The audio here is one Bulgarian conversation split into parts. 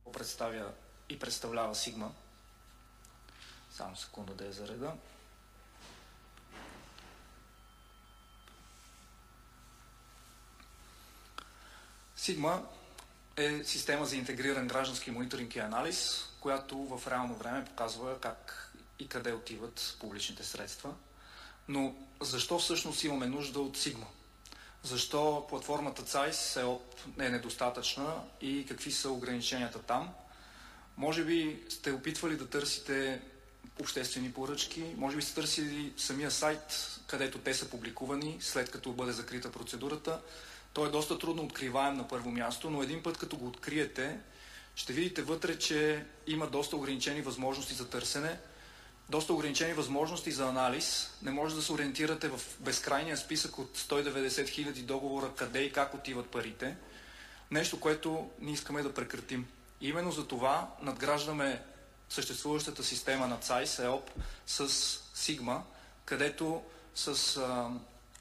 представя и представлява Sigma. Само секунда да я зареда. Sigma е система за интегриран граждански мониторинг и анализ, която в реално време показва как и къде отиват публичните средства. Но защо всъщност имаме нужда от Sigma? Защо платформата CAIS е недостатъчна и какви са ограниченията там? Може би сте опитвали да търсите обществени поръчки, може би сте търсили самия сайт, където те са публикувани, след като бъде закрита процедурата. Той е доста трудно откриваем на първо място, но един път като го откриете, ще видите вътре, че има доста ограничени възможности за търсене, доста ограничени възможности за анализ. Не може да се ориентирате в безкрайния списък от 190 000 договора къде и как отиват парите. Нещо, което ние искаме да прекратим. И именно за това надграждаме съществуващата система на CAIS, EOP, с Sigma, където с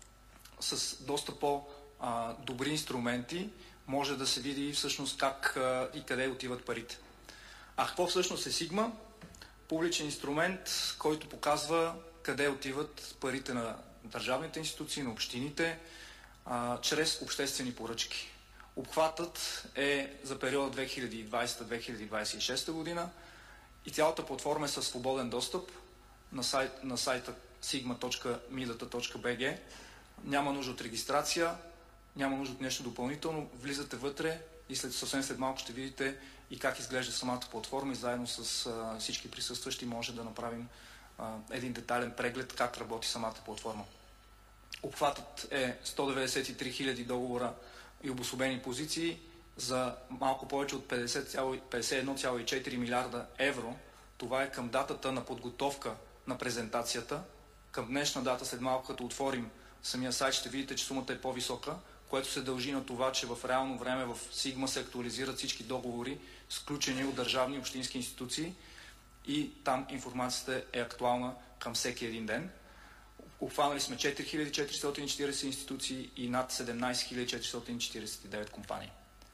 доста по-добри инструменти може да се види всъщност как и къде отиват парите. А какво всъщност е Sigma? Публичен инструмент, който показва къде отиват парите на държавните институции, на общините, чрез обществени поръчки. Обхватът е за периода 2020-2026 година и цялата платформа е със свободен достъп на сайта sigma.midata.bg. Няма нужда от регистрация, няма нужда от нещо допълнително. Влизате вътре и след малко ще видите и как изглежда самата платформа и заедно с всички присъстващи може да направим един детайлен преглед как работи самата платформа. Обхватът е 193 000 договора и обособени позиции за малко повече от 51,4 милиарда евро. Това е към датата на подготовка на презентацията. Към днешна дата, след малко като отворим самия сайт, ще видите, че сумата е по-висока, което се дължи на това, че в реално време в Sigma се актуализират всички договори, сключени от държавни и общински институции и там информацията е актуална към всеки един ден. Обхванали сме 4440 институции и над 17449 компании.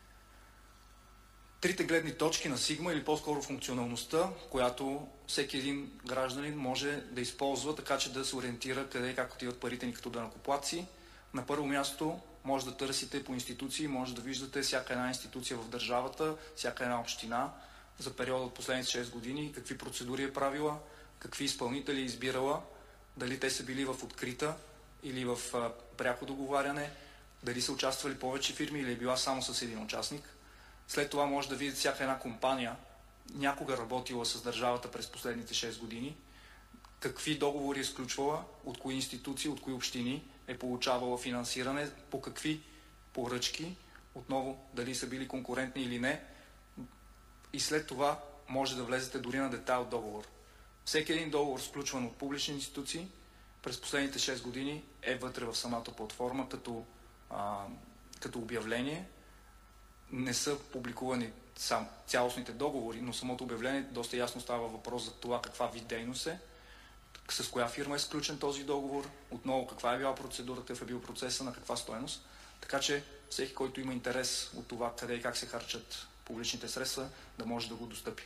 Трите гледни точки на Sigma, или по-скоро функционалността, която всеки един гражданин може да използва, така че да се ориентира къде и как отиват парите ни като данъкоплатци. На първо място може да търсите по институции, може да виждате всяка една институция в държавата, всяка една община за периода от последните 6 години, какви процедури е правила, какви изпълнители е избирала, дали те са били в открита или в пряко договаряне, дали са участвали повече фирми или е била само с един участник. След това може да видите всяка една компания, някога работила с държавата през последните 6 години, какви договори е сключвала, от кои институции, от кои общини е получавала финансиране, по какви поръчки, отново дали са били конкурентни или не. И след това може да влезете дори на детайл договор. Всеки един договор, сключван от публични институции, през последните 6 години е вътре в самата платформа като обявление. Не са публикувани цялостните договори, но самото обявление доста ясно става въпрос за това каква вид дейност е, с коя фирма е сключен този договор, отново каква е била процедурата, какъв е бил процеса, на каква стойност. Така че всеки, който има интерес от това къде и как се харчат публичните средства, да може да го достъпи.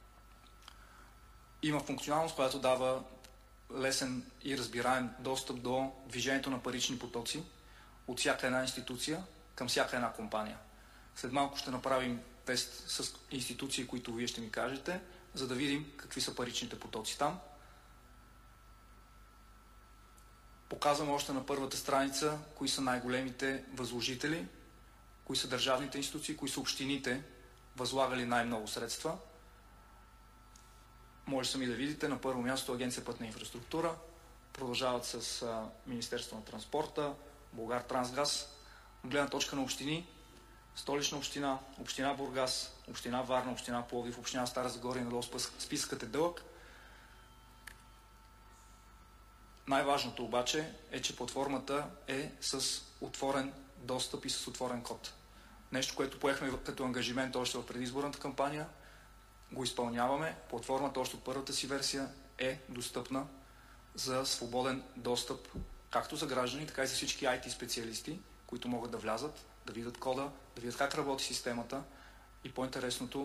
Има функционалност, която дава лесен и разбираем достъп до движението на парични потоци от всяка една институция към всяка една компания. След малко ще направим тест с институции, които вие ще ми кажете, за да видим какви са паричните потоци там. Показваме още на първата страница кои са най-големите възложители, кои са държавните институции, кои са общините, възлагали най-много средства. Може сами да видите на първо място Агенция пътна инфраструктура, продължават с Министерство на транспорта, Булгартрансгаз. От гледна точка на общини, Столична община, община Бургас, община Варна, община Пловдив, община Стара Загора и надолу списъкът е дълъг. Най-важното обаче е, че платформата е с отворен достъп и с отворен код. Нещо, което поехме като ангажимент още в предизборната кампания, го изпълняваме. Платформата още от първата си версия е достъпна за свободен достъп както за граждани, така и за всички IT специалисти, които могат да влязат, да видят кода, да видят как работи системата и по-интересното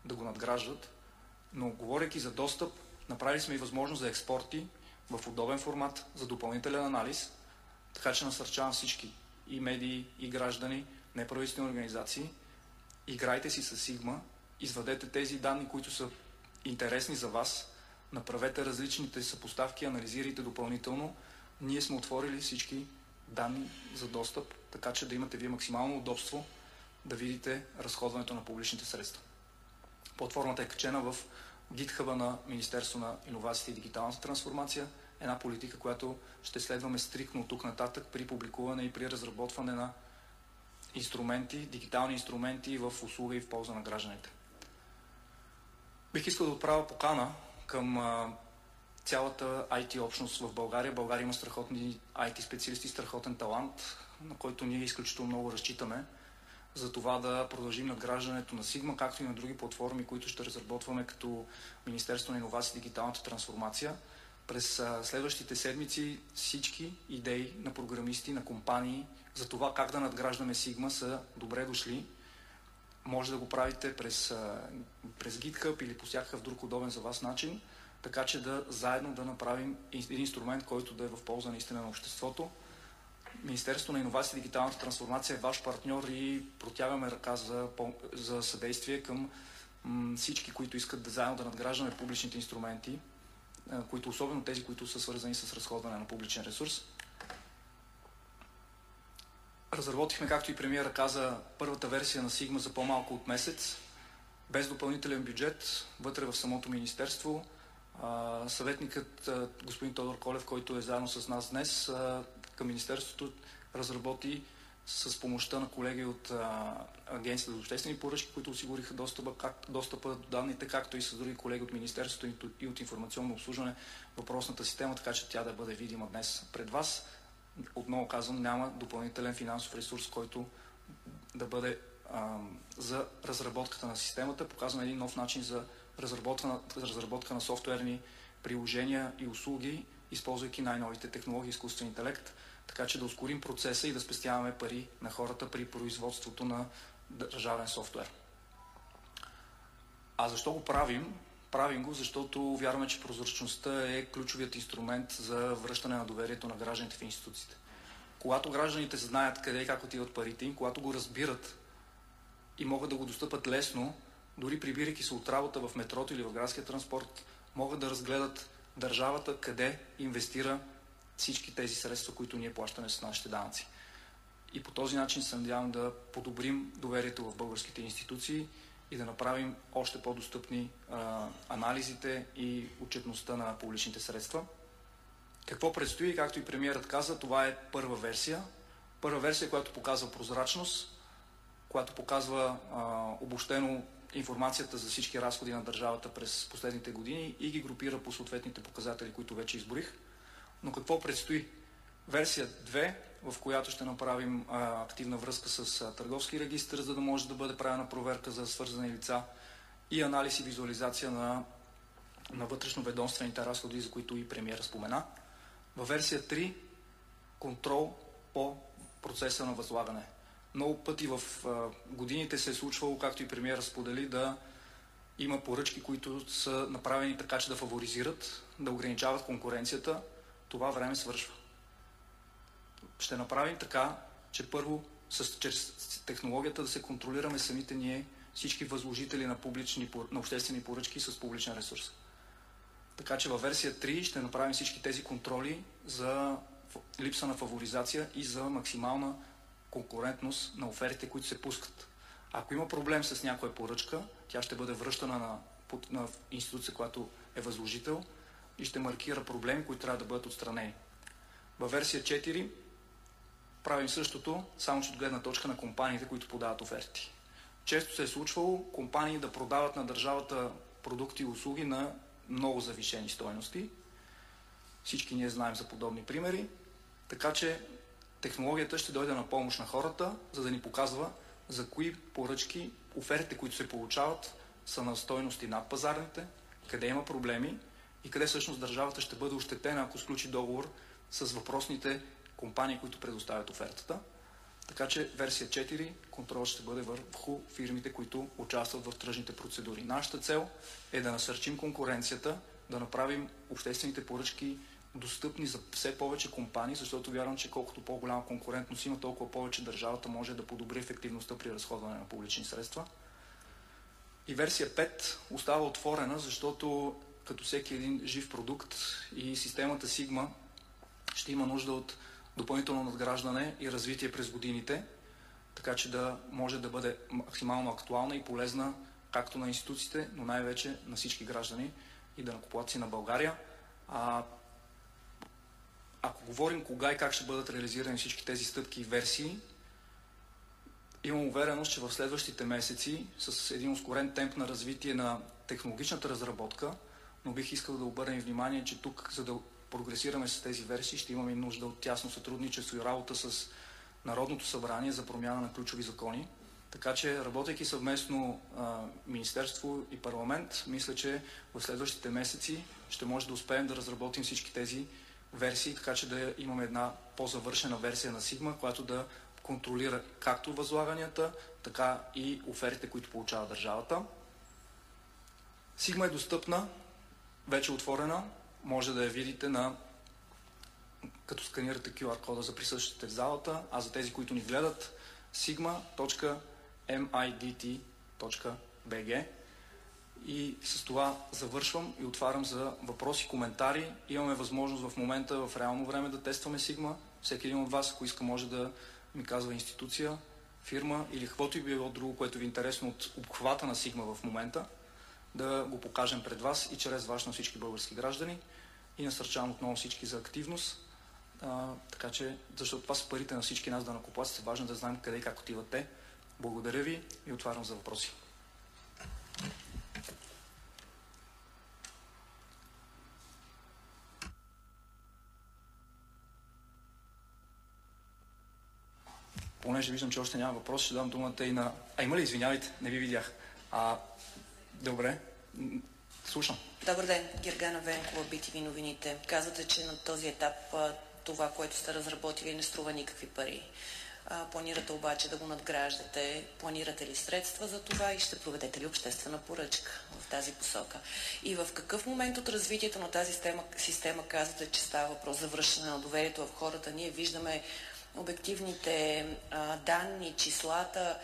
да го надграждат, но говорейки за достъп, направили сме и възможност за експорти в удобен формат, за допълнителен анализ, така че насърчавам всички и медии, и граждани, неправителствени организации. Играйте си с Sigma, извадете тези данни, които са интересни за вас, направете различните съпоставки, анализирайте допълнително. Ние сме отворили всички данни за достъп, така че да имате вие максимално удобство да видите разходването на публичните средства. Платформата е качена в GitHub на Министерство на иновациите и дигиталната трансформация. Една политика, която ще следваме стриктно от тук нататък при публикуване и при разработване на инструменти, дигитални инструменти в услуга и в полза на гражданите. Бих искал да отправя покана към цялата IT общност в България. България има страхотни IT специалисти, страхотен талант, на който ние изключително много разчитаме, за това да продължим надграждането на Sigma, както и на други платформи, които ще разработваме като Министерство на иновациите и дигиталната трансформация. През следващите седмици всички идеи на програмисти, на компании за това как да надграждаме Sigma са добре дошли. Може да го правите през GitHub или по всякакъв друг удобен за вас начин, така че заедно да направим един инструмент, който да е в полза наистина на обществото. Министерството на иновациите и дигиталната трансформация е ваш партньор и протягаме ръка за съдействие към всички, които искат да заедно да надграждаме публичните инструменти, които особено тези, които са свързани с разходване на публичен ресурс. Разработихме, както и премиера каза, първата версия на Sigma за по-малко от месец, без допълнителен бюджет, вътре в самото министерство. Съветникът господин Тодор Колев, който е заедно с нас днес, към министерството разработи с помощта на колеги от Агенцията за обществени поръчки, които осигуриха достъпа до данните, както и с други колеги от министерството и от информационно обслужване въпросната система, така че тя да бъде видима днес пред вас. Отново казвам, няма допълнителен финансов ресурс, който да бъде за разработката на системата. Показваме един нов начин за разработка на софтуерни приложения и услуги, използвайки най-новите технологии, изкуствен интелект, така че да ускорим процеса и да спестяваме пари на хората при производството на държавен софтуер. А защо го правим? Правим го, защото вярваме, че прозрачността е ключовият инструмент за връщане на доверието на гражданите в институциите. Когато гражданите знаят къде и как отиват парите им, когато го разбират и могат да го достъпат лесно, дори прибирайки се от работа в метрото или в градския транспорт, могат да разгледат държавата къде инвестира всички тези средства, които ние плащаме с нашите данъци. И по този начин се надявам да подобрим доверието в българските институции и да направим още по-достъпни анализите и отчетността на публичните средства. Какво предстои? Както и премиерът каза, това е първа версия. Първа версия, която показва прозрачност, която показва обобщено информацията за всички разходи на държавата през последните години и ги групира по съответните показатели, които вече изборих. Но какво предстои? Версия 2, в която ще направим активна връзка с търговски регистър, за да може да бъде правена проверка за свързани лица и анализ и визуализация на вътрешноведомствените разходи, за които и премиера спомена. Във версия 3 контрол по процеса на възлагане. Много пъти в годините се е случвало, както и премиера сподели, да има поръчки, които са направени така, че да фаворизират, да ограничават конкуренцията. Това време свършва. Ще направим така, че първо чрез технологията да се контролираме самите ние, всички възложители на обществени поръчки с публичен ресурс. Така че във версия 3 ще направим всички тези контроли за липса на фаворизация и за максимална конкурентност на офертите, които се пускат. Ако има проблем с някоя поръчка, тя ще бъде връщана на институция, която е възложител и ще маркира проблеми, които трябва да бъдат отстранени. Във версия 4 правим същото, само че от гледна точка на компаниите, които подават оферти. Често се е случвало компании да продават на държавата продукти и услуги на много завишени стойности. Всички ние знаем за подобни примери, така че технологията ще дойде на помощ на хората, за да ни показва за кои поръчки офертите, които се получават, са на стойности над пазарните, къде има проблеми и къде всъщност държавата ще бъде ощетена, ако сключи договор с въпросните компании, които предоставят офертата. Така че версия 4 контрол ще бъде върху фирмите, които участват в тръжните процедури. Нашата цел е да насърчим конкуренцията, да направим обществените поръчки достъпни за все повече компании, защото вярвам, че колкото по-голяма конкурентност има, толкова повече държавата може да подобри ефективността при разходване на публични средства. И версия 5 остава отворена, защото като всеки един жив продукт и системата Sigma ще има нужда от допълнително надграждане и развитие през годините, така че да може да бъде максимално актуална и полезна както на институциите, но най-вече на всички граждани и данъкоплатци на България. Ако говорим кога и как ще бъдат реализирани всички тези стъпки и версии, имам увереност, че в следващите месеци с един ускорен темп на развитие на технологичната разработка, но бих искал да обърнем внимание, че тук, за да прогресираме с тези версии, ще имаме нужда от тясно сътрудничество и работа с Народното събрание за промяна на ключови закони. Така че, работейки съвместно Министерство и парламент, мисля, че в следващите месеци ще може да успеем да разработим всички тези версии, така че да имаме една по-завършена версия на Sigma, която да контролира както възлаганията, така и офертите, които получава държавата. Sigma е достъпна, вече отворена, може да я видите като сканирате QR кода за присъщите в залата, а за тези, които ни гледат, sigma.midt.bg. И с това завършвам и отварям за въпроси, коментари. Имаме възможност в момента в реално време да тестваме Sigma. Всеки един от вас, ако иска, може да ми казва институция, фирма или каквото и било друго, което ви е интересно от обхвата на Sigma в момента, да го покажем пред вас и чрез вас на всички български граждани. И насърчавам отново всички за активност. Така че, защото това са парите на всички нас данъкоплатци, е важно да знаем къде и как отиват те. Благодаря ви и отварям за въпроси. Понеже виждам, че още няма въпрос, ще дам думата и на... Има ли? Извинявайте, не ви видях. Добре, слушам. Добър ден, Гергана Венкова, BTV новините. Казвате, че на този етап това, което сте разработили, не струва никакви пари. Планирате обаче да го надграждате. Планирате ли средства за това и ще проведете ли обществена поръчка в тази посока? И в какъв момент от развитието на тази система казвате, че става въпрос за връщане на доверието в хората? Ние виждаме обективните данни, числата.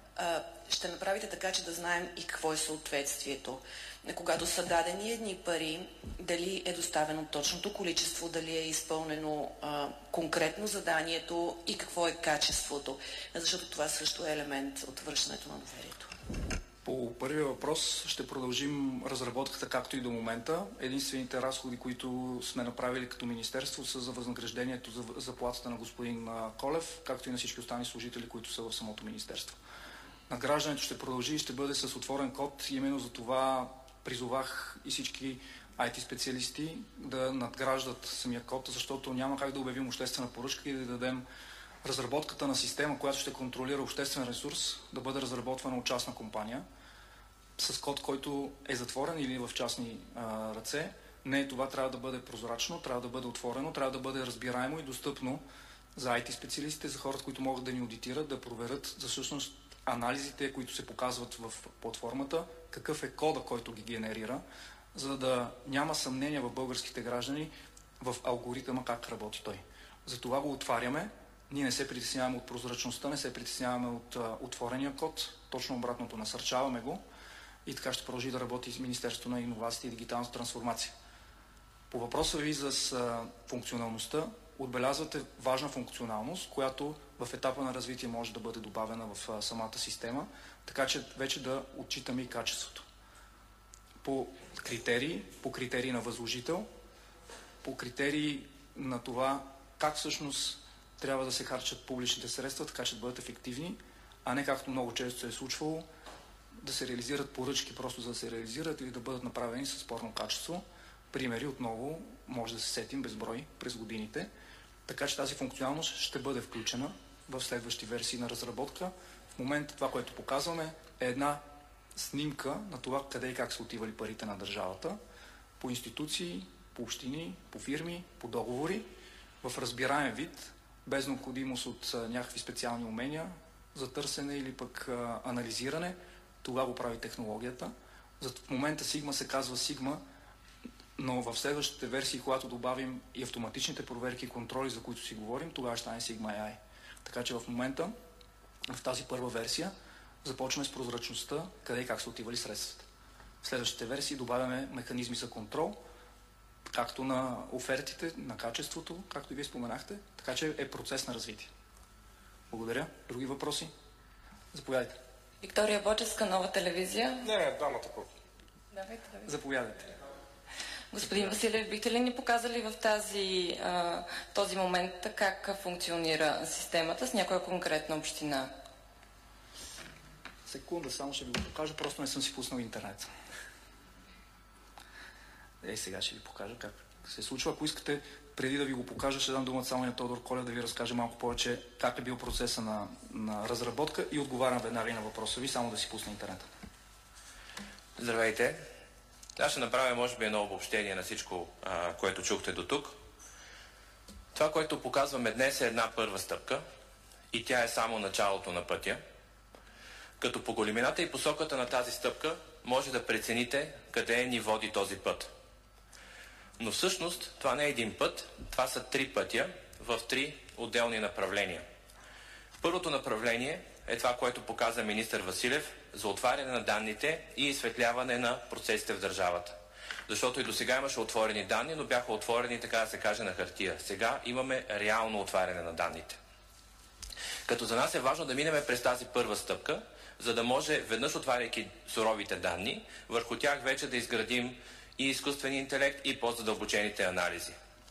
Ще направите така, че да знаем и какво е съответствието. Когато са дадени едни пари, дали е доставено точното количество, дали е изпълнено конкретно заданието и какво е качеството. Защото това също е елемент от връщането на доверието. По първия въпрос ще продължим разработката както и до момента. Единствените разходи, които сме направили като министерство, са за възнаграждението за заплатата на господин Колев, както и на всички останали служители, които са в самото министерство. Надграждането ще продължи и ще бъде с отворен код. Именно за това призовах и всички IT специалисти да надграждат самия код, защото няма как да обявим обществена поръчка и да дадем разработката на система, която ще контролира обществен ресурс, да бъде разработвана от частна компания с код, който е затворен или в частни ръце. Не, това трябва да бъде прозрачно, трябва да бъде отворено, трябва да бъде разбираемо и достъпно за IT специалистите, за хората, които могат да ни аудитират, да проверят за всъщност анализите, които се показват в платформата, какъв е кода, който ги генерира, за да няма съмнение в българските граждани в алгоритъма как работи той. Затова го отваряме. Ние не се притесняваме от прозрачността, не се притесняваме от отворения код, точно обратното, насърчаваме го и така ще продължи да работи с Министерството на иновациите и дигиталната трансформация. По въпроса ви за функционалността, отбелязвате важна функционалност, която в етапа на развитие може да бъде добавена в самата система, така че вече да отчитаме и качеството. По критерии на възложител, по критерии на това как всъщност трябва да се харчат публичните средства, така че да бъдат ефективни, а не както много често се е случвало, да се реализират поръчки просто за да се реализират или да бъдат направени със спорно качество. Примери отново може да се сетим безброй през годините. Така че тази функционалност ще бъде включена в следващи версии на разработка. В момента това, което показваме, е една снимка на това къде и как са отивали парите на държавата по институции, по общини, по фирми, по договори, в разбираем вид, без необходимост от някакви специални умения за търсене или пък анализиране. Това го прави технологията. В момента Sigma се казва Sigma, но в следващите версии, когато добавим и автоматичните проверки и контроли, за които си говорим, тогава ще стане Sigma AI. Така че в момента, в тази първа версия, започваме с прозрачността, къде и как са отивали средствата. В следващите версии добавяме механизми за контрол, както на офертите, на качеството, както и вие споменахте, така че е процес на развитие. Благодаря. Други въпроси? Заповядайте. Виктория Бочевска, Нова телевизия. Не, дамата по. Давайте. Заповядайте. Господин Василев, бихте ли ни показали в този момент как функционира системата с някоя конкретна община? Секунда, само ще ви го покажа, просто не съм си пуснал интернет. Сега ще ви покажа как се случва. Ако искате, преди да ви го покажа, ще дам думата само на Тодор Колев да ви разкаже малко повече как е бил процеса на разработка и отговарям веднага на въпроса ви, само да си пусна интернета. Здравейте! Аз ще направя, може би, едно обобщение на всичко, което чухте до тук. Това, което показваме днес, е една първа стъпка и тя е само началото на пътя. Като по големината и посоката на тази стъпка може да прецените къде ни води този път. Но всъщност това не е един път, това са 3 пътя в 3 отделни направления. Първото направление е това, което показа министър Василев за отваряне на данните и изсветляване на процесите в държавата. Защото и до сега имаше отворени данни, но бяха отворени, така да се каже, на хартия. Сега имаме реално отваряне на данните. Като за нас е важно да минем през тази първа стъпка, за да може, веднъж отваряйки суровите данни, върху тях вече да изградим и изкуствения интелект, и по-задълбочените анализи.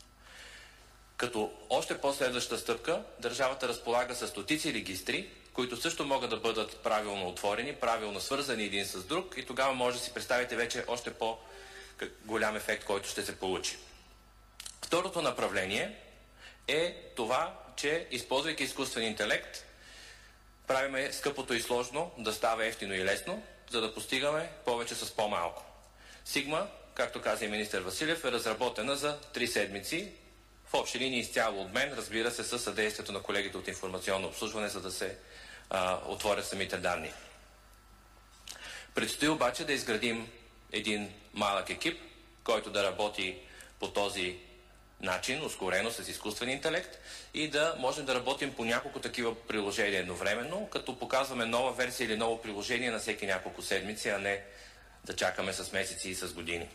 Като още по-следваща стъпка, държавата разполага с стотици регистри, които също могат да бъдат правилно отворени, правилно свързани един с друг и тогава може да си представите вече още по-голям ефект, който ще се получи. Второто направление е това, че използвайки изкуствен интелект, правиме скъпото и сложно да става ефтино и лесно, за да постигаме повече с по-малко. Sigma, както каза и министър Василев, е разработена за 3 седмици, в общи линии изцяло от мен, разбира се, със съдействието на колегите от информационно обслужване, за да се отворят самите данни. Предстои обаче да изградим един малък екип, който да работи по този начин, ускорено с изкуствен интелект и да можем да работим по няколко такива приложения едновременно, като показваме нова версия или ново приложение на всеки няколко седмици, а не да чакаме с месеци и с години.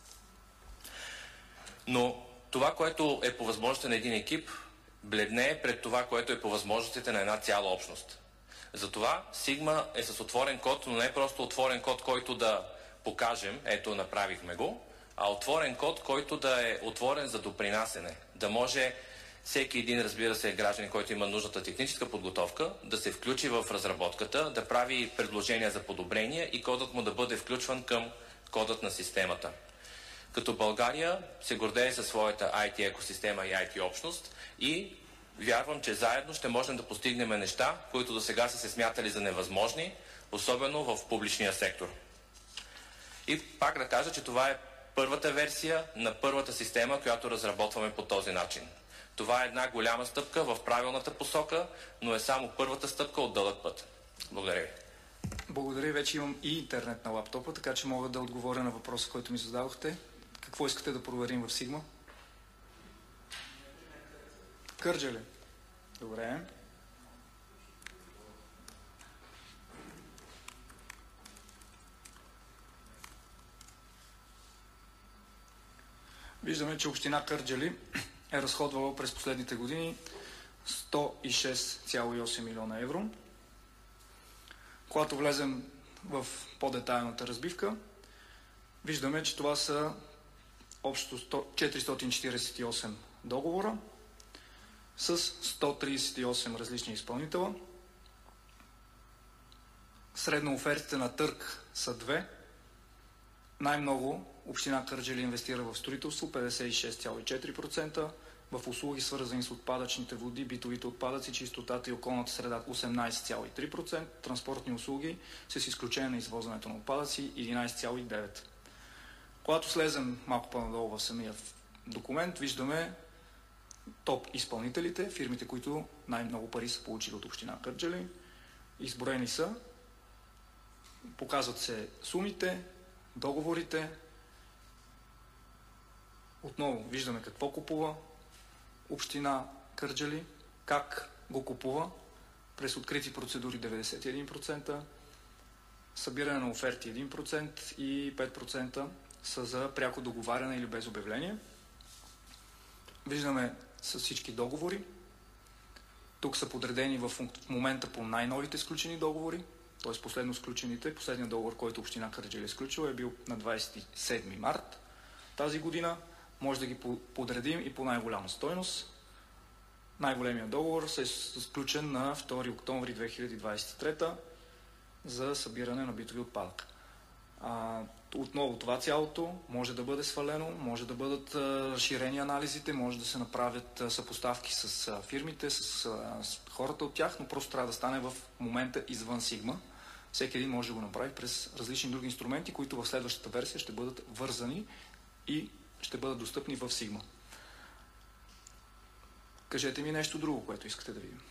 Но това, което е по възможността на един екип, бледнее пред това, което е по възможностите на една цяла общност. Затова Sigma е с отворен код, но не е просто отворен код, който да покажем, ето направихме го, а отворен код, който да е отворен за допринасене. Да може всеки един, разбира се, гражданин, който има нужната техническа подготовка, да се включи в разработката, да прави предложения за подобрения и кодът му да бъде включван към кодът на системата. Като България се гордее със своята IT екосистема и IT общност и вярвам, че заедно ще можем да постигнем неща, които до сега са се смятали за невъзможни, особено в публичния сектор. И пак да кажа, че това е първата версия на първата система, която разработваме по този начин. Това е една голяма стъпка в правилната посока, но е само първата стъпка от дълъг път. Благодаря ви. Благодаря. Вече имам и интернет на лаптопа, така че мога да отговоря на въпроса, който ми зададохте. Какво искате да проверим в Sigma? Кърджали. Добре. Виждаме, че община Кърджали е разходвала през последните години 106,8 милиона евро. Когато влезем в по-детайлната разбивка, виждаме, че това са общо 448 договора с 138 различни изпълнителя. Средно офертите на търг са 2. Най-много община Кърджали инвестира в строителство 56,4%, в услуги свързани с отпадъчните води, битовите отпадъци, чистотата и околната среда 18,3%, транспортни услуги с изключение на извозването на отпадъци 11,9%. Когато слезем малко по-надолу в самия документ, виждаме топ изпълнителите, фирмите, които най-много пари са получили от община Кърджали. Изброени са, показват се сумите, договорите. Отново виждаме какво купува община Кърджали, как го купува, през открити процедури 91%, събиране на оферти 1% и 5% са за пряко договаряне или без обявление. Виждаме с всички договори. Тук са подредени в момента по най-новите сключени договори, т.е. последно сключените. Последният договор, който община Кърджали е сключила, е бил на 27 март тази година. Може да ги подредим и по най-голяма стойност. Най-големият договор е сключен на 2 октомври 2023 за събиране на битови отпадък. Отново това цялото може да бъде свалено, може да бъдат разширени анализите, може да се направят съпоставки с фирмите, с хората от тях, но просто трябва да стане в момента извън Сигма. Всеки един може да го направи през различни други инструменти, които в следващата версия ще бъдат вързани и ще бъдат достъпни в Сигма. Кажете ми нещо друго, което искате да видим.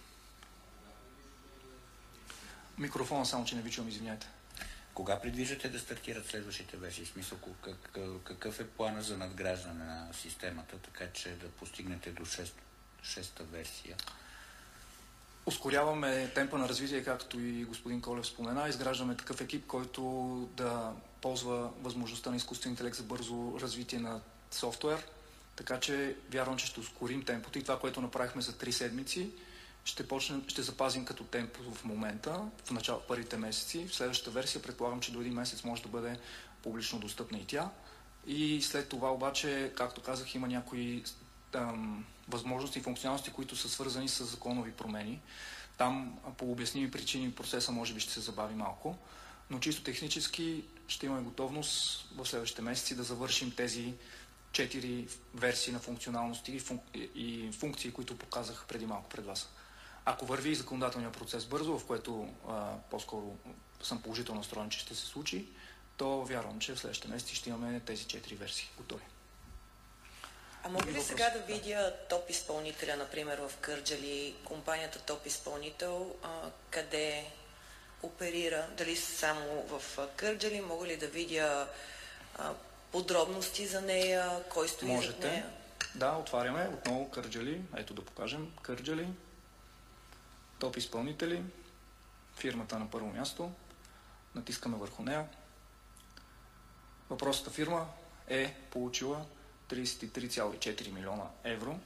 Микрофона само, че не ви чувам, извиняйте. Кога предвиждате да стартират следващите версии? В смисъл, какъв е плана за надграждане на системата, така че да постигнете до шеста версия? Ускоряваме темпа на развитие, както и господин Колев спомена. Изграждаме такъв екип, който да ползва възможността на изкуствен интелект за бързо развитие на софтуер. Така че вярвам, че ще ускорим темпото и това, което направихме за 3 седмици, ще запазим като темпо в момента, в първите месеци. В следващата версия предполагам, че до един месец може да бъде публично достъпна и тя. И след това обаче, както казах, има някои възможности и функционалности, които са свързани с законови промени. Там по обясними причини процеса може би ще се забави малко, но чисто технически ще имаме готовност в следващите месеци да завършим тези 4 версии на функционалности и функции, които показах преди малко пред вас. Ако върви законодателния процес бързо, в което по-скоро съм положително настроен, че ще се случи, то вярвам, че в следващите месеци ще имаме тези 4 версии готови. А мога ли сега да видя топ изпълнителя, например в Кърджали, компанията топ изпълнител, къде оперира, дали само в Кърджали, мога ли да видя подробности за нея, кой стои зад нея? Да, отваряме отново Кърджали, ето да покажем Кърджали, топ изпълнители, фирмата на първо място, натискаме върху нея. Въпросната фирма е получила 33,4 милиона евро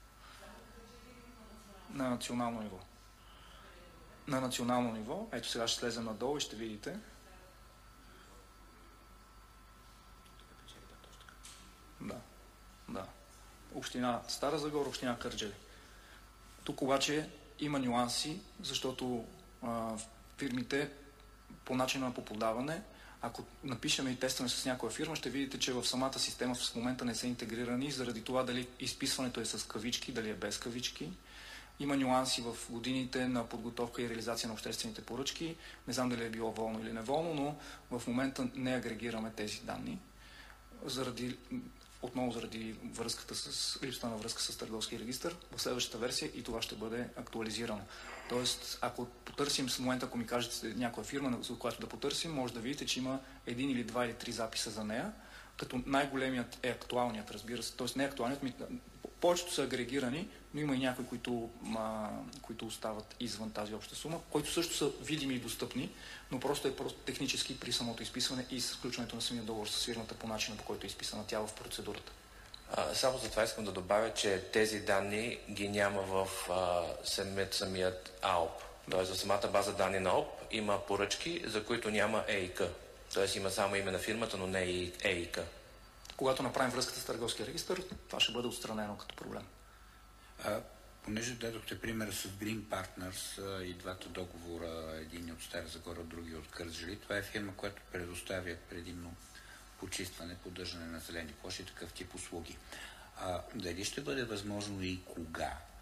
на национално ниво. На национално ниво, ето сега ще слезем надолу и ще видите. Да. Община Стара Загора, община Кърджали. Тук обаче има нюанси, защото фирмите по начина по подаване, ако напишем и тестваме с някоя фирма, ще видите, че в самата система в момента не са интегрирани, заради това дали изписването е с кавички, дали е без кавички. Има нюанси в годините на подготовка и реализация на обществените поръчки. Не знам дали е било волно или неволно, но в момента не агрегираме тези данни. Отново заради липсата на връзка с търговски регистър, в следващата версия и това ще бъде актуализирано. Тоест, ако потърсим в момента, ако ми кажете някоя фирма, за която да потърсим, може да видите, че има 1 или 2 или 3 записа за нея, като най-големият е актуалният, разбира се. Тоест не актуалният, повечето са агрегирани, но има и някои, които остават извън тази обща сума, които също са видими и достъпни, но просто е технически при самото изписване и с включването на самия договор с фирмата по начина, по който е изписана тя в процедурата. Само за това искам да добавя, че тези данни ги няма в самият АОП. Тоест в самата база данни на АОП има поръчки, за които няма ЕИК. Тоест има само име на фирмата, но не и ЕИК. Когато направим връзката с търговския регистър, това ще бъде отстранено като проблем. Понеже дадохте пример с Green Partners и двата договора, един от Стара Загора, други от Кърджали, това е фирма, която предоставя предимно почистване, поддържане на зелени площи, такъв тип услуги. Дали ще бъде възможно и кога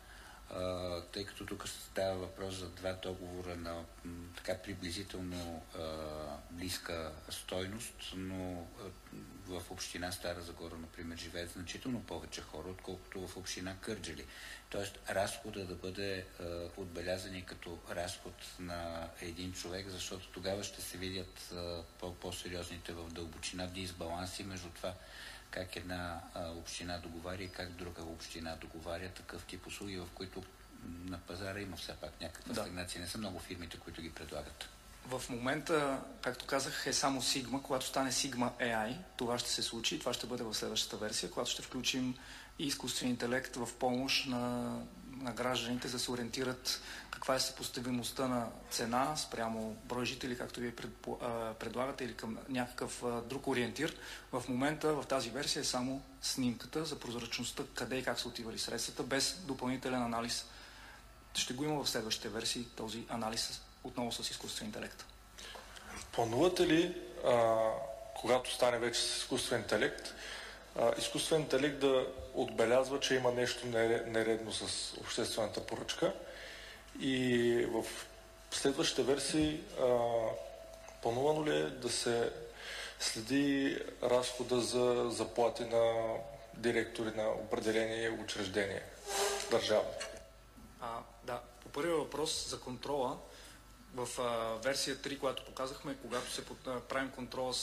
тъй като тук става въпрос за два договора на така приблизително близка стойност, но в община Стара Загора, например, живеят значително повече хора, отколкото в община Кърджали. Тоест, разхода да бъде отбелязан и като разход на един човек, защото тогава ще се видят по-сериозните в дълбочина дисбаланси между това как една община договаря и как друга община договаря такъв тип услуги, в които на пазара има все пак някаква стагнация. Не са много фирмите, които ги предлагат. В момента, както казах, е само Sigma. Когато стане Sigma AI, това ще се случи. Това ще бъде в следващата версия, когато ще включим и изкуствен интелект в помощ на гражданите, за да се ориентират каква е съпоставимостта на цена спрямо брой жители, както вие предлагате, или към някакъв друг ориентир. В момента в тази версия е само снимката за прозрачността, къде и как са отивали средствата, без допълнителен анализ. Ще го има в следващите версии този анализ отново с изкуствен интелект. Планувате ли, когато стане вече с изкуствен интелект да отбелязва, че има нещо нередно с обществената поръчка, и в следващите версии планувано ли е да се следи разхода за заплати на директори на определени учреждения държавни? Да, по първия въпрос за контрола, в версия 3, която показахме, когато се правим контрола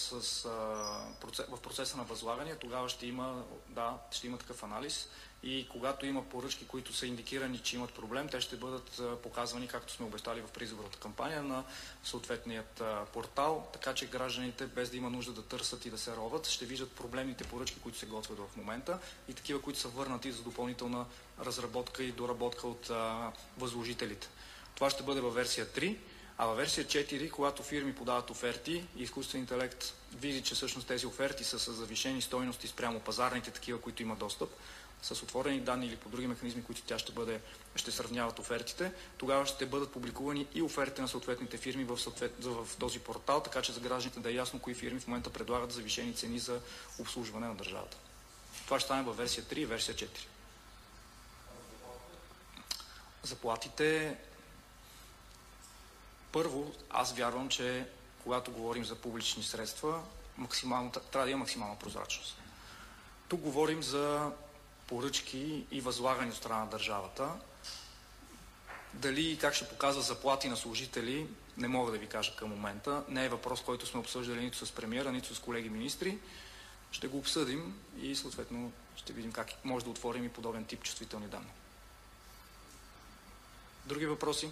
в процеса на възлагане, тогава ще има такъв анализ, и когато има поръчки, които са индикирани, че имат проблем, те ще бъдат показвани, както сме обещали в предизборната кампания, на съответният портал, така че гражданите, без да има нужда да търсят и да се роват, ще виждат проблемните поръчки, които се готвят в момента, и такива, които са върнати за допълнителна разработка и доработка от възложителите. Това ще бъде във версия 3. А във версия 4, когато фирми подават оферти и изкуствен интелект види, че всъщност тези оферти са с завишени стойности спрямо пазарните такива, които има достъп, с отворени данни или по други механизми, които тя ще сравняват офертите, тогава ще бъдат публикувани и офертите на съответните фирми в този портал, така че за гражданите да е ясно кои фирми в момента предлагат завишени цени за обслужване на държавата. Това ще стане във версия 3 и версия 4. Заплатите. Първо, аз вярвам, че когато говорим за публични средства, трябва да има максимална прозрачност. Тук говорим за поръчки и възлагани от страна на държавата. Дали и как ще показва заплати на служители, не мога да ви кажа към момента. Не е въпрос, който сме обсъждали нито с премиера, нито с колеги министри. Ще го обсъдим и съответно ще видим как може да отворим и подобен тип чувствителни данни. Други въпроси?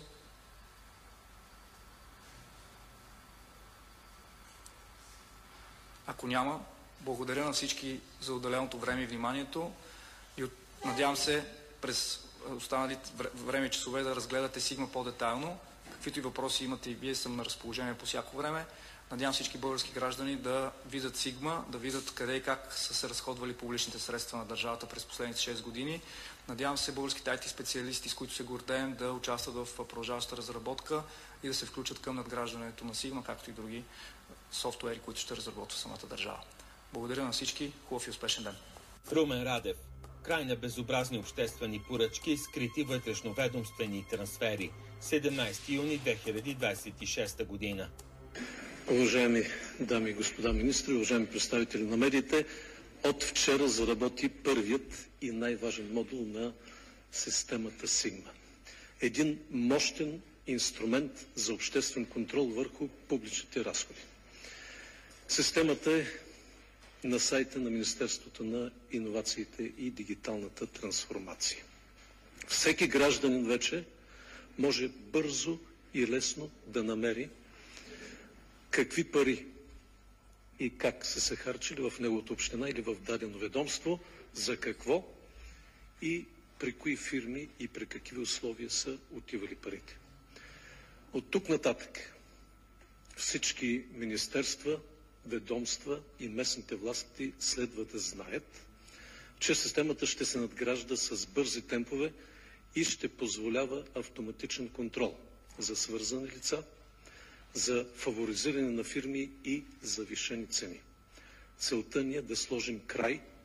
Ако няма, благодаря на всички за отделеното време и вниманието, и надявам се през останалите време и часове да разгледате Sigma по-детайлно. Каквито и въпроси имате и вие, съм на разположение по всяко време. Надявам всички български граждани да видят Sigma, да видят къде и как са се разходвали публичните средства на държавата през последните 6 години. Надявам се българските IT специалисти, с които се гордеем, да участват в продължаващата разработка и да се включат към надграждането на Sigma, както и други софтуери, които ще разработва самата държава. Благодаря на всички. Хубав и успешен ден. Румен Радев. Край на безобразни обществени поръчки и скрити вътрешноведомствени трансфери. 17 юни 2026 година. Уважаеми дами и господа министри, уважаеми представители на медиите, от вчера заработи първият и най-важен модул на системата Sigma. Един мощен инструмент за обществен контрол върху публичните разходи. Системата е на сайта на Министерството на иновациите и дигиталната трансформация. Всеки гражданин вече може бързо и лесно да намери какви пари и как са харчили в неговата община или в дадено ведомство, за какво и при кои фирми и при какви условия са отивали парите. От тук нататък всички министерства, ведомства и местните власти следва да знаят, че системата ще се надгражда с бързи темпове и ще позволява автоматичен контрол за свързани лица, за фаворизиране на фирми и завишени цени. Целта ни е да сложим край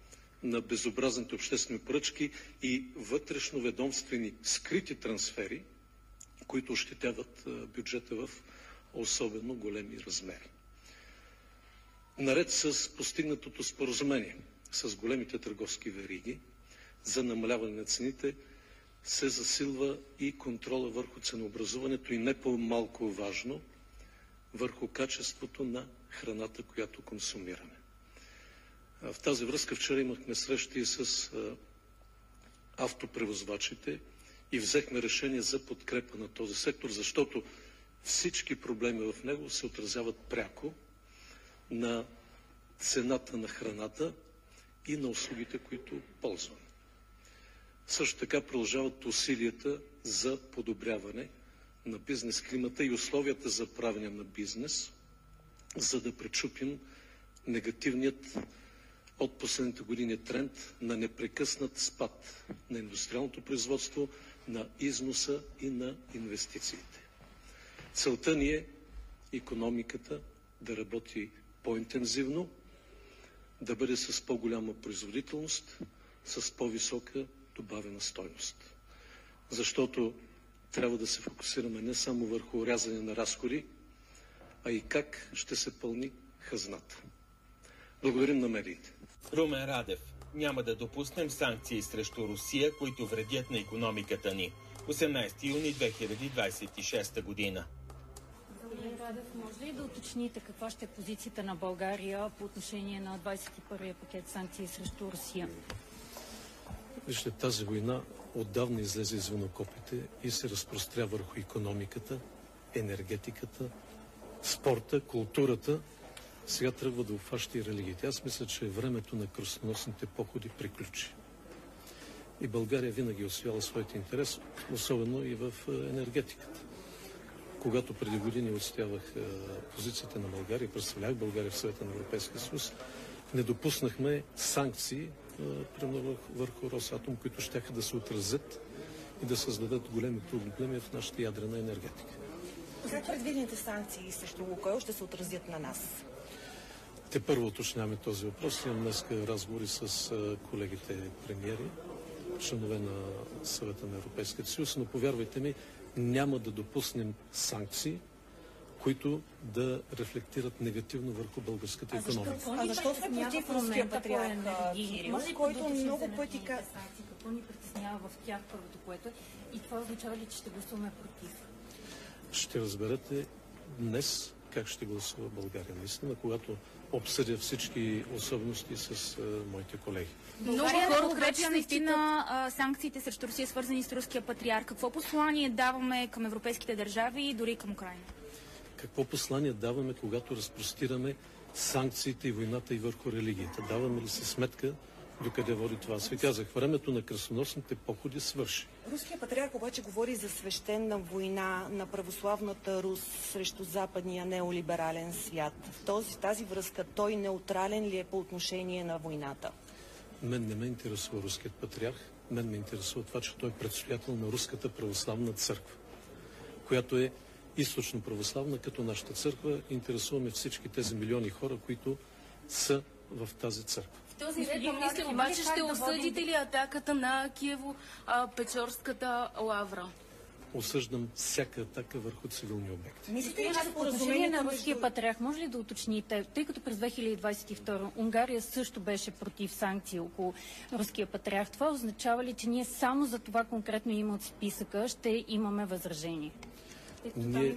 на безобразните обществени поръчки и вътрешноведомствени скрити трансфери, които ощетяват бюджета в особено големи размери. Наред с постигнатото споразумение с големите търговски вериги за намаляване на цените, се засилва и контрола върху ценообразуването и не по-малко важно върху качеството на храната, която консумираме. В тази връзка вчера имахме срещи с автопревозвачите и взехме решение за подкрепа на този сектор, защото всички проблеми в него се отразяват пряко на цената на храната и на услугите, които ползваме. Също така продължават усилията за подобряване на бизнес климата и условията за правене на бизнес, за да пречупим негативният от последните години тренд на непрекъснат спад на индустриалното производство, на износа и на инвестициите. Целта ни е икономиката да работи по-интензивно, да бъде с по-голяма производителност, с по-висока добавена стойност. Защото трябва да се фокусираме не само върху орязване на разходи, а и как ще се пълни хазната. Благодарим на медиите. Румен Радев: няма да допуснем санкции срещу Русия, които вредят на икономиката ни. 18 юни 2026 година. Господин Радев, може ли да уточните каква ще е позицията на България по отношение на 21-я пакет санкции срещу Русия? Вижте, тази война отдавна излезе извън окопите и се разпростря върху икономиката, енергетиката, спорта, културата. Сега тръгва да обхваща и религиите. Аз мисля, че времето на кръстоносните походи приключи. И България винаги усвяла своите интерес, особено и в енергетиката. Когато преди години отстоявах позицията на България, представлях България в Съвета на Европейския съюз, не допуснахме санкции примерно върху Росатом, които щяха да се отразят и да създадат големи проблеми в нашата ядрена енергетика. Как предвидените санкции срещу Лукойл ще се отразят на нас? Те първо уточняваме този въпрос. Имам днес разговори с колегите премиери, членове на Съвета на Европейския съюз, но повярвайте ми, няма да допуснем санкции, които да рефлектират негативно върху българската икономика. А защо сме против руския патриарх Кирил, който много пъти казва? Какво ни притеснява в тях първото, което е, и това означава ли, че ще гласуваме против? Ще разберете днес как ще гласува България наистина, когато обсъдя всички особености с моите колеги. Много хора подкрепя наистина санкциите срещу Русия, свързани с руския патриарх. Какво послание даваме към европейските държави и дори към Украйна? Какво послание даваме, когато разпростираме санкциите и войната и върху религията? Даваме ли си сметка докъде води това? Аз ви казах, времето на кръстоносните походи свърши. Руският патриарх обаче говори за свещена война на православната Рус срещу западния неолиберален свят. В тази връзка той неутрален ли е по отношение на войната? Мен не ме интересува руският патриарх. Мен ме интересува това, че той е предстоятел на Руската православна църква, която е източно православна, като нашата църква. Интересуваме всички тези милиони хора, които са в тази църква. В този ред на мисли обаче ще осъдите ли атаката на Киево-Печорската лавра? Осъждам всяка атака върху цивилни обекти. Мислите ли, че по отношение на руския патриарх, може ли да уточните, тъй като през 2022 Унгария също беше против санкции около руския патриарх, това означава ли, че ние само за това конкретно име от списъка ще имаме възражение? Ние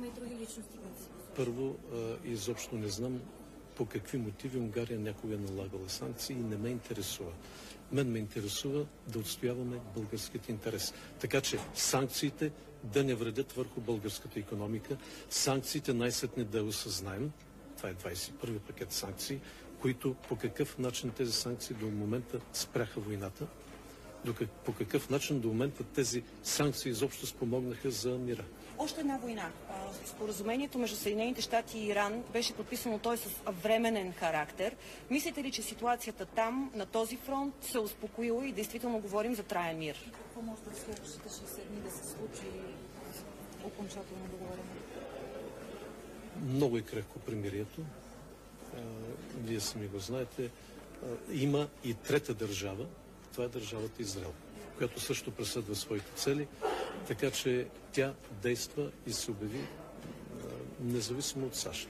първо изобщо не знам по какви мотиви Унгария някога е налагала санкции и не ме интересува. Мен ме интересува да отстояваме българските интерес. Така че санкциите да не вредят върху българската икономика, санкциите най-сетне да осъзнаем, това е 21-и пакет санкции, които по какъв начин тези санкции до момента спряха войната, по какъв начин до момента тези санкции изобщо спомогнаха за мира. Още една война. Споразумението между Съединените щати и Иран беше подписано той с временен характер. Мислите ли, че ситуацията там, на този фронт, се успокоила и действително говорим за траен мир? Какво може да следващите 60 дни да се случи окончателно договорене? Много е крехко примирието. Вие сами го знаете. има и трета държава, това е държавата Израел, която също преследва своите цели, така че тя действа и се обяви независимо от САЩ.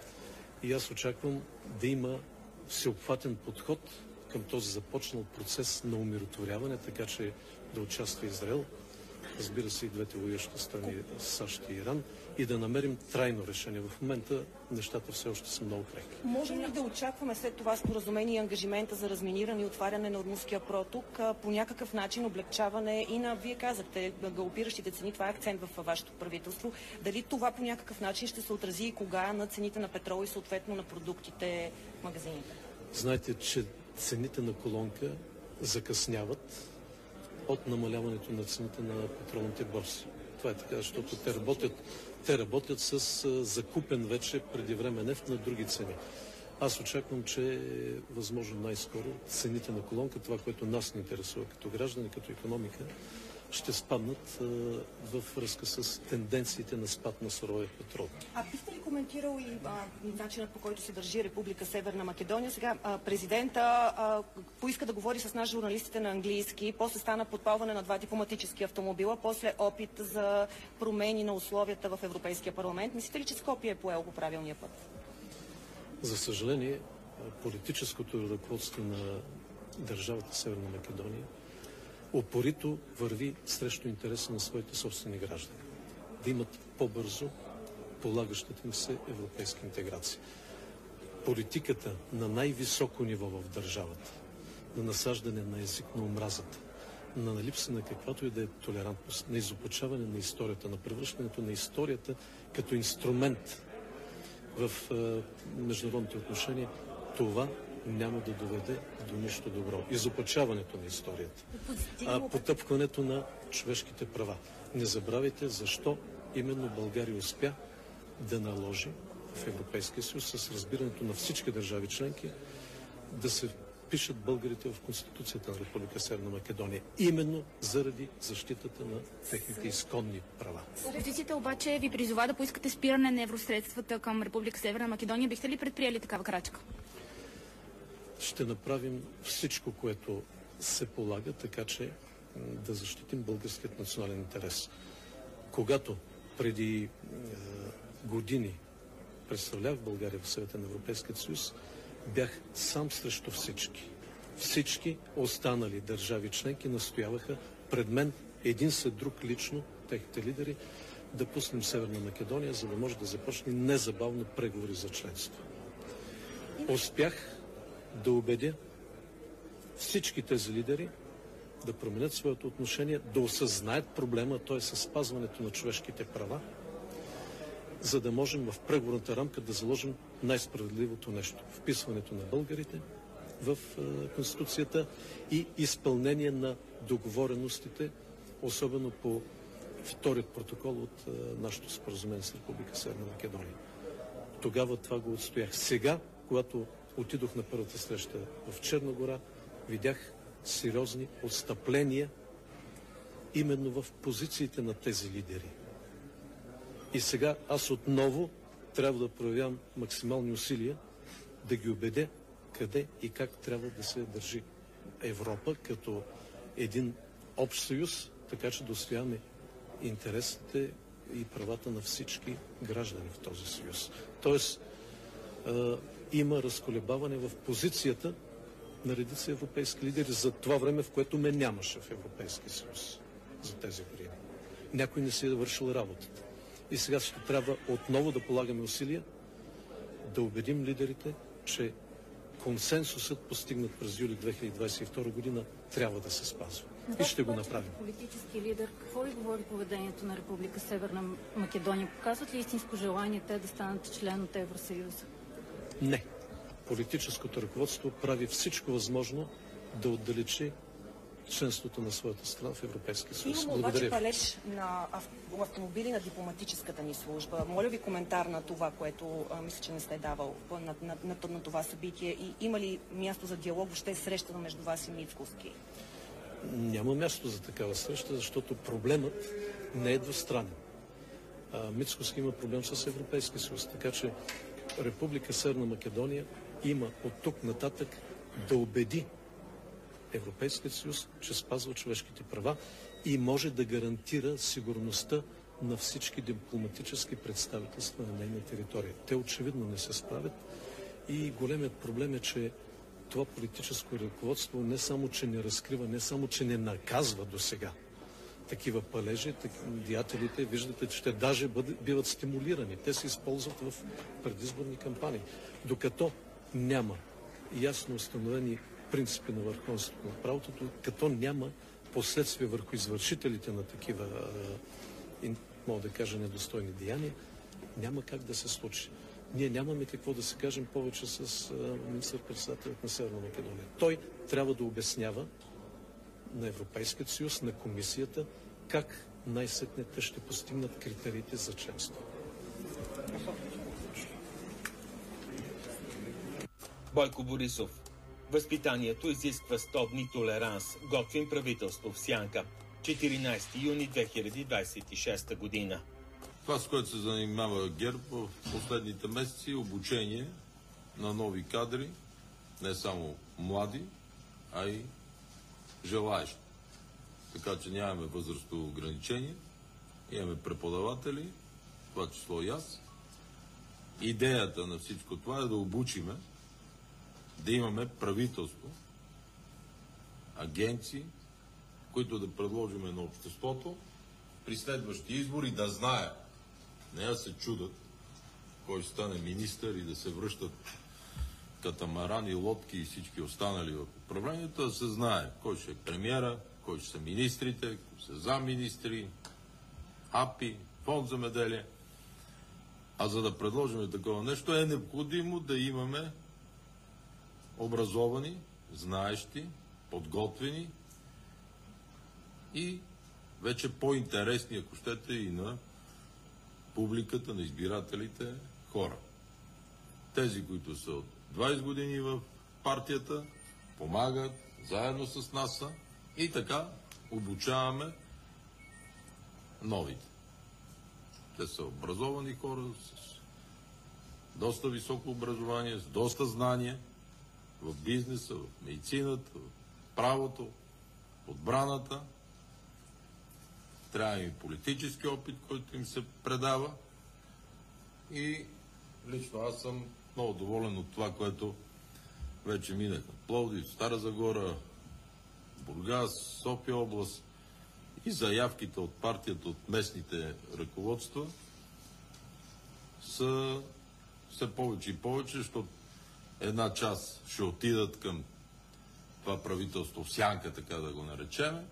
И аз очаквам да има всеобхватен подход към този започнал процес на умиротворяване, така че да участва Израел, разбира се и двете воюващи страни САЩ и Иран, и да намерим трайно решение. В момента нещата все още са много крехки. Можем ли да очакваме след това споразумение и ангажимента за разминиране и отваряне на Ормузския проток по някакъв начин облегчаване и на, вие казахте, галопиращите цени, това е акцент в вашето правителство, дали това по някакъв начин ще се отрази и кога на цените на петрол и съответно на продуктите в магазините? Знаете, че цените на колонка закъсняват от намаляването на цените на петролните борси. Това е така, защото те работят с закупен вече преди време нефт на други цени. Аз очаквам, че е възможно най-скоро цените на колонка, това, което нас не интересува като граждани, като икономика, ще спаднат във връзка с тенденциите на спад на суровия петрол. А бихте ли коментирал и начинът, по който се държи Република Северна Македония? Сега президента поиска да говори с нас журналистите на английски, после стана подпалване на 2 дипломатически автомобила, после опит за промени на условията в Европейския парламент. Мислите ли, че Скопие е поел по правилния път? За съжаление, политическото ръководство на държавата Северна Македония упорито върви срещу интереса на своите собствени граждани. Да имат по-бързо полагащата им се европейска интеграция. Политиката на най-високо ниво в държавата, на насаждане на език на омразата, на липса на каквато и да е толерантност, на изопачаване на историята, на превръщането на историята като инструмент в международните отношения, това няма да доведе до нищо добро. Изопачаването на историята, потъпкването на човешките права. Не забравяйте защо именно България успя да наложи в Европейския съюз с разбирането на всички държави членки да се пишат българите в Конституцията на Република Северна Македония, именно заради защитата на техните изконни права. Опозицията обаче ви призова да поискате спиране на евросредствата към Република Северна Македония. Бихте ли предприели такава крачка? Ще направим всичко, което се полага, така че да защитим българският национален интерес. Когато преди години представлявах България в Съвета на Европейския съюз, бях сам срещу всички. Всички останали държави членки настояваха пред мен един след друг лично, техните лидери, да пуснем Северна Македония, за да може да започне незабавно преговори за членство. Успях да убедя всички тези лидери да променят своето отношение, да осъзнаят проблема, т.е. със спазването на човешките права, за да можем в преговорната рамка да заложим най-справедливото нещо. Вписването на българите в Конституцията и изпълнение на договореностите, особено по вторият протокол от нашето споразумение с Република Северна Македония. Тогава това го отстоях. Сега, когато отидох на първата среща в Черна гора, видях сериозни отстъпления именно в позициите на тези лидери. И сега аз отново трябва да проявявам максимални усилия да ги убедя къде и как трябва да се държи Европа като един общ съюз, така че да отстояваме интересите и правата на всички граждани в този съюз. Тоест, има разколебаване в позицията на редица европейски лидери за това време, в което ме нямаше в Европейския съюз за тези години. Някой не си е вършил работата. И сега ще трябва отново да полагаме усилия да убедим лидерите, че консенсусът, постигнат през юли 2022 година, трябва да се спазва. И ще го направим. Политически лидер, какво ви говори поведението на Република Северна Македония? Показват ли истинско желание те да станат член от Евросъюза? Не. Политическото ръководство прави всичко възможно да отдалечи членството на своята страна в Европейския съюз. Имам обаче палеж на автомобили на дипломатическата ни служба. Моля ви коментар на това, което мисля, че не сте давал на това събитие. И има ли място за диалог, въобще среща между вас и Мицкоски? Няма място за такава среща, защото проблемът не е двустранен. Мицкоски има проблем с Европейския съюз, така че Република Северна Македония има от тук нататък да убеди Европейският съюз, че спазва човешките права и може да гарантира сигурността на всички дипломатически представителства на нейна територия. Те очевидно не се справят и големият проблем е, че това политическо ръководство не само, че не разкрива, не само, че не наказва до сега такива палежи, деятелите, виждате, че те даже биват стимулирани. Те се използват в предизборни кампании. Докато няма ясно установени принципи на върховенството на правото, като няма последствия върху извършителите на такива, мога да кажа, недостойни деяния, няма как да се случи. Ние нямаме какво да се кажем повече с министър-председателят на Северна Македония. Той трябва да обяснява на Европейския съюз, на комисията, как най-сетне те ще постигнат критериите за членство. Бойко Борисов. Възпитанието изисква 100 дни толеранс. Готвим правителство в сянка. 14 юни 2026 година. Това, с което се занимава ГЕРБ в последните месеци, обучение на нови кадри, не само млади, а и желаещи. Така че нямаме възрастово ограничение, имаме преподаватели, това число и аз. Идеята на всичко това е да обучиме, да имаме правителство, агенции, които да предложиме на обществото при следващи избори да знаят, не да се чудат кой ще стане министър и да се връщат катамарани, лодки и всички останали в управлението, да се знае кой ще е премиера, кой ще са министрите, кой са замминистри, АПИ, фонд земеделие. А за да предложим такова нещо е необходимо да имаме образовани, знаещи, подготвени и вече по-интересни, ако щете, и на публиката, на избирателите хора. Тези, които са от 20 години в партията, помагат заедно с нас и така обучаваме новите. Те са образовани хора с доста високо образование, с доста знания в бизнеса, в медицината, в правото, отбраната. Трябва и политически опит, който им се предава. И лично аз съм много доволен от това, което вече минах на Пловдив, Стара Загора, Бургас, София област и заявките от партията, от местните ръководства са все повече и повече, защото една част ще отидат към това правителство в сянка, така да го наречеме,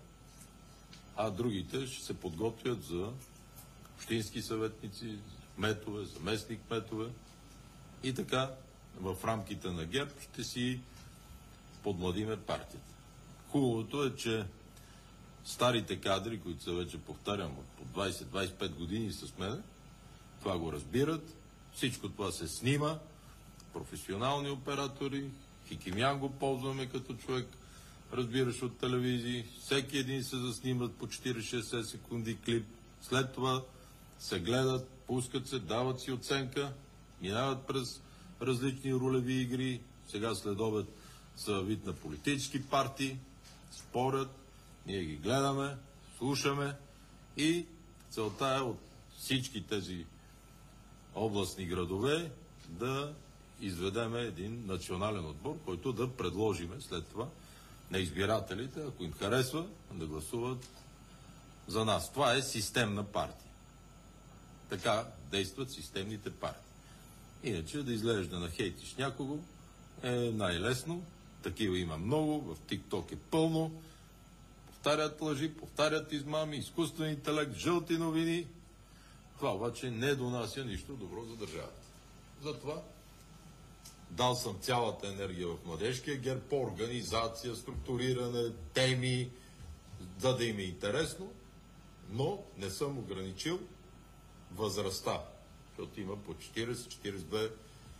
а другите ще се подготвят за общински съветници, кметове, заместник кметове и така в рамките на ГЕРБ ще си подмладиме партията. Хубавото е, че старите кадри, които са вече, повтарям, по 20-25 години с мене, това го разбират, всичко това се снима, професионални оператори, Хикимян го ползваме като човек, разбираш от телевизии, всеки един се заснимат по 40-60 секунди клип, след това се гледат, пускат се, дават си оценка, минават през различни ролеви игри, сега след обед са вид на политически партии, спорят, ние ги гледаме, слушаме и целта е от всички тези областни градове да изведеме един национален отбор, който да предложиме след това на избирателите, ако им харесва, да гласуват за нас. Това е системна партия. Така действат системните партии. Иначе да излезеш да нахейтиш някого е най-лесно. Такива има много, в ТикТок е пълно. Повтарят лъжи, повтарят измами, изкуствен интелект, жълти новини. Това обаче не донася нищо добро за държавата. Затова дал съм цялата енергия в младежкия ГЕРБ по организация, структуриране, теми, за да им е интересно, но не съм ограничил възрастта, защото има по 40, 42,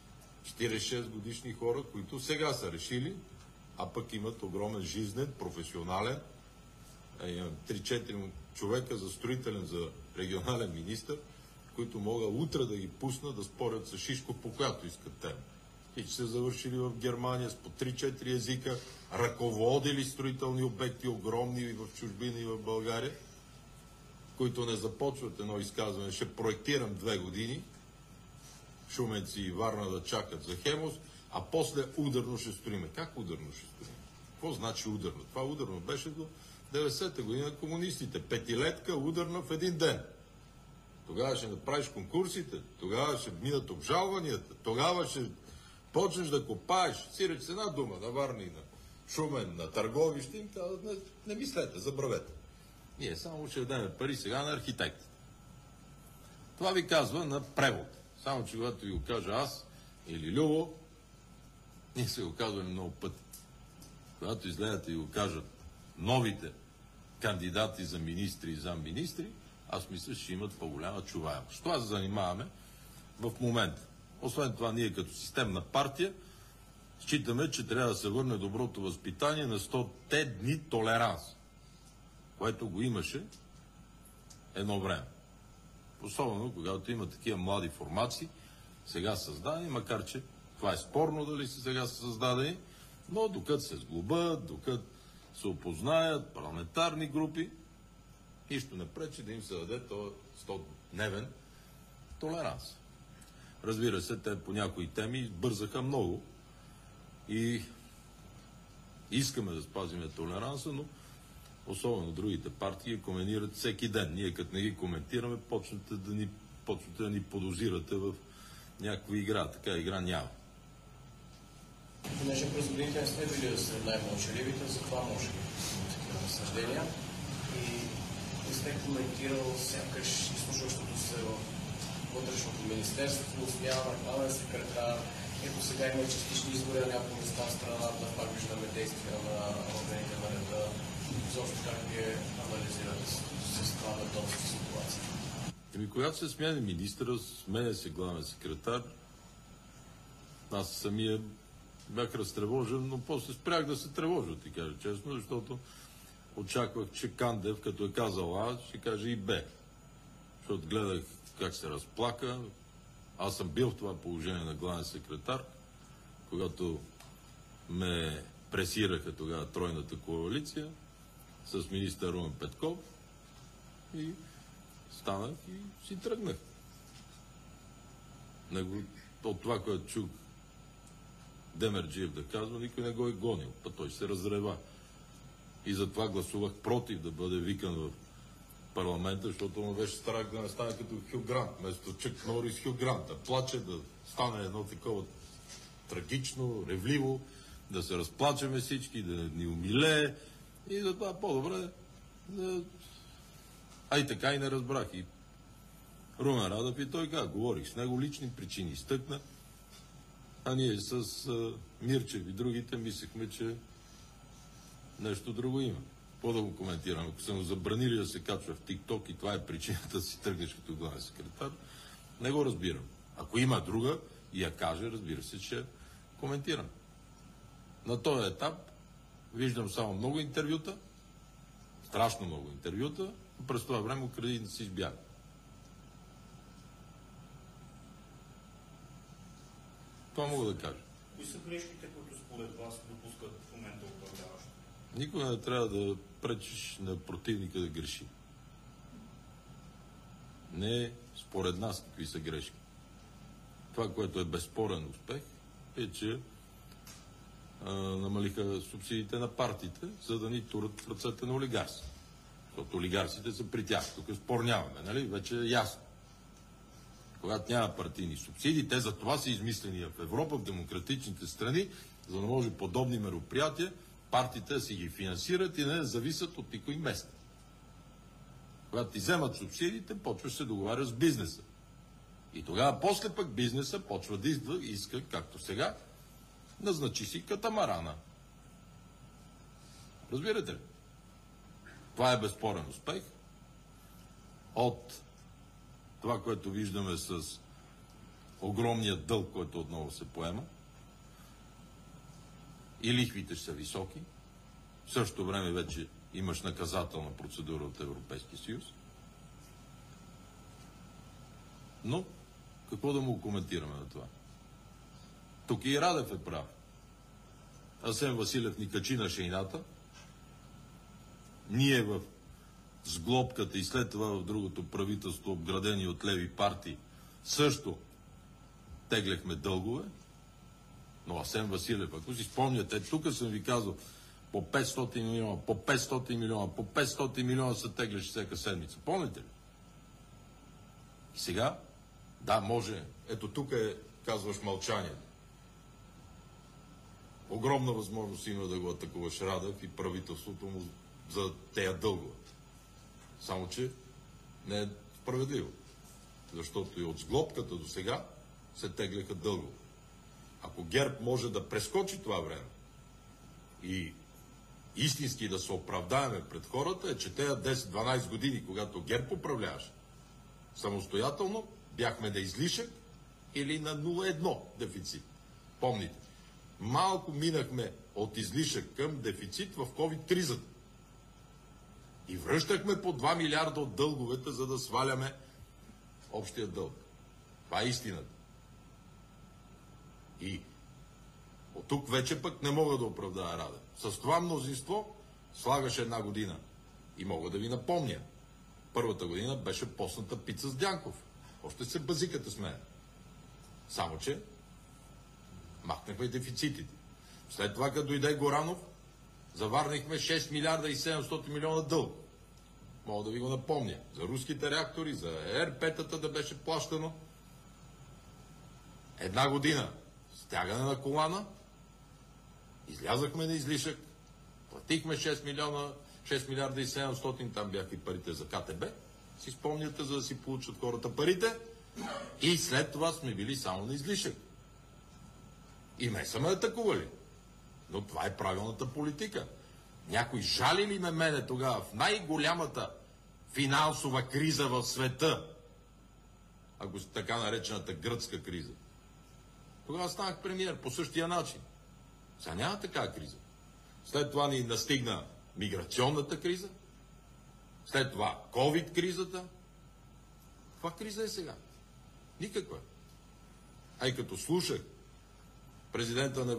46 годишни хора, които сега са решили, а пък имат огромен жизнен, професионален, имам 3-4 човека за строителен, за регионален министър, които мога утре да ги пусна да спорят с Шишков, по която искат тема. и че са завършили в Германия с по 3-4 езика, ръководили строителни обекти, огромни и в чужбина и в България, които не започват едно изказване, ще проектирам 2 години, Шуменци и Варна да чакат за Хемус, а после ударно ще строиме. Как ударно ще строиме? Какво значи ударно? Това ударно беше до 90-та година комунистите. 5-летка ударна в един ден. Тогава ще направиш конкурсите, тогава ще минат обжалванията, тогава ще почнеш да копаеш. Сиреч с една дума на Варна и на Шумен, на Търговище, им казват, не мислете, забравете. Ние само ще дадем пари сега на архитектите. Това ви казва на превод. Само че когато ви го кажа аз или Любо, ние се го казваме много пъти. Когато изгледате и го кажат новите кандидати за министри и замминистри, аз мисля, че имат по-голяма чуваемост. С това се занимаваме в момента. Освен това, ние като системна партия считаме, че трябва да се върне доброто възпитание на 100-те дни толеранс, което го имаше едно време. Особено, когато има такива млади формации, сега създадени, макар че това е спорно дали са сега са създадени, но докато се сглобят, докато се опознаят парламентарни групи, нищо не пречи да им се даде този 100-дневен толеранс. Разбира се, те по някои теми бързаха много и искаме да спазиме толеранса, но особено другите партии коментират всеки ден. Ние като не ги коментираме, почнете да ни подозирате в някаква игра. Така игра няма. Понеже през годините не сме били сред най-мълчаливите, затова може да има такива разсъждения. И не сте коментирал сякаш изслушващото се в вътрешното министерство, смяна на главен секретар. Ето сега има частични избори на някои места в страната, пак виждаме действия на органите на реда. Защо как вие анализирате с това на този ситуация? Когато се сменя министъра, сменя се главен секретар, аз самия бях разтревожен, но после спрях да се тревожа, ти кажа честно, защото очаквах, че Кандев, като е казал А, ще каже и Б. Защото гледах как се разплака. Аз съм бил в това положение на главен секретар, когато ме пресираха тогава тройната коалиция с министър Румен Петков и станах и си тръгнах. От това, което чух Демерджиев да казва, никой не го е гонил, па той се разрева. И затова гласувах против да бъде викан в парламента, защото му беше страх да не стане като Хю Грант, вместо Чък Норис Хю Грант, да плаче, да стане едно такова трагично, ревливо, да се разплачеме всички, да ни умилее и затова по-добре да... А и така и не разбрах. И Румен Радев и той каза, говорих с него, лични причини изтъкна, а ние с Мирчев и другите мислехме, че нещо друго има. Какво да го коментирам? Ако са му забранили да се качва в TikTok и това е причината да си тръгнеш като главен секретар, не го разбирам. Ако има друга и я каже, разбира се, че коментирам. На този етап виждам само много интервюта, страшно много интервюта, но през това време кради да си избяга. Това мога да кажа. Кои са грешките, които според вас допускат в момента управляващи? Никога не трябва да пречиш на противника да греши. Не според нас какви са грешки. Това, което е безспорен успех, е, че намалиха субсидиите на партиите, за да ни турат в ръцете на олигарси. Защото олигарсите са при тях. Тук спор нямаме, нали? Вече е ясно. Когато няма партийни субсидии, те за това са измислени в Европа, в демократичните страни, за да може подобни мероприятия партиите да си ги финансират и не зависят от никой мест. Когато ти вземат субсидиите, почваш се договаря с бизнеса. И тогава после пък бизнеса почва да иска, както сега, назначи си катамарана. Разбирате ли? Това е безспорен успех. От това, което виждаме с огромния дълг, който отново се поема, и лихвите ще са високи. В същото време вече имаш наказателна процедура от Европейския съюз. Но, какво да му коментираме на това? Тук и Радев е прав. Асен Василев ни качи на шейната. Ние в сглобката и след това в другото правителство, обградени от леви партии, също теглехме дългове. Но Асен Василев, ако си спомняте, тук съм ви казал, по 500 милиона, по 500 милиона, по 500 милиона се теглеше всяка седмица. Помните ли? И сега, да, може. Ето тук казваш мълчание. Огромна възможност има да го атакуваш Радев и правителството му за тея дългове. Само, че не е справедливо. Защото и от сглобката до сега се тегляха дългове. Ако ГЕРБ може да прескочи това време и истински да се оправдаеме пред хората, е, че тези 10-12 години, когато ГЕРБ управляваше, самостоятелно бяхме на излишък или на 0,1 дефицит. Помните, малко минахме от излишък към дефицит в COVID-кризата. И връщахме по 2 милиарда от дълговете, за да сваляме общия дълг. Това е истината. И от тук вече пък не мога да оправдая Радев. С това мнозинство слагаше една година. И мога да ви напомня. Първата година беше постната пица с Дянков. Още се базикате с мен. Само, че махнахме дефицитите. След това, като дойде Горанов, заварнихме 6 милиарда и 700 милиона дълг. Мога да ви го напомня. За руските реактори, за ЕРП-тата да беше плащано. Една година стягане на колана, излязахме на излишък, платихме 6 милиарда и 700, там бяха и парите за КТБ, си спомняте, за да си получат хората парите, и след това сме били само на излишък. И ме са ме атакували. Но това е правилната политика. Някой жали ли ме мене тогава в най-голямата финансова криза в света, ако с така наречената гръцка криза? Тогава станах премиер по същия начин. Сега няма такава криза. След това ни настигна миграционната криза, след това COVID-кризата. Каква криза е сега? Никаква. Ай като слушах президента на